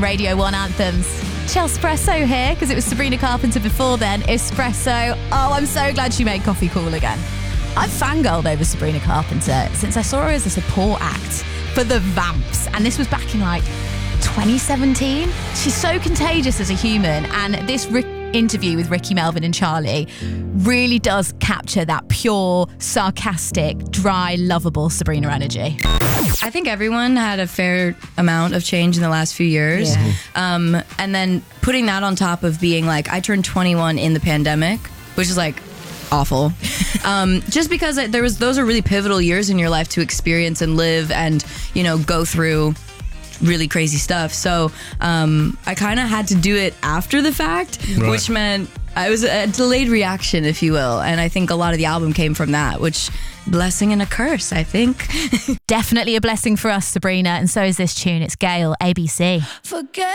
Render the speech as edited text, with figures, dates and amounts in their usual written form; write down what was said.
Radio 1 Anthems. Chelspresso here, because it was Sabrina Carpenter before then. Espresso. Oh, I'm so glad she made coffee cool again. I've fangirled over Sabrina Carpenter since I saw her as a support act for the Vamps. And this was back in 2017. She's so contagious as a human. And this interview with Ricky Melvin and Charlie really does capture that pure, sarcastic, dry, lovable Sabrina energy. I think everyone had a fair amount of change in the last few years. Yeah. And then putting that on top of being I turned 21 in the pandemic, which is awful. Just because those are really pivotal years in your life to experience and live and, go through really crazy stuff. So I kind of had to do it after the fact, right, which meant I was a delayed reaction, if you will. And I think a lot of the album came from that, which blessing and a curse, I think. Definitely a blessing for us, Sabrina. And so is this tune. It's Gayle, ABC. Forget